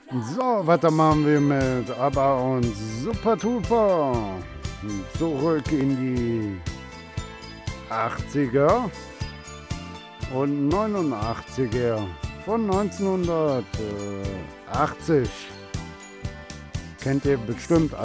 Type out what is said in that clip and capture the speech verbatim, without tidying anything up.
So, weiter machen wir mit ABBA und Super Tuper. Zurück in die achtziger und neunundachtziger von neunzehnhundertachtzig. Kennt ihr bestimmt